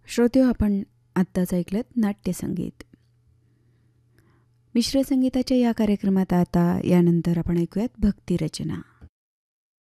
श्रोत्यो, आपण आत्ताच ऐकलत नाट्यसंगीत. मिश्र संगीताच्या या कार्यक्रमात आता यानंतर आपण ऐकूयात भक्तिरचना.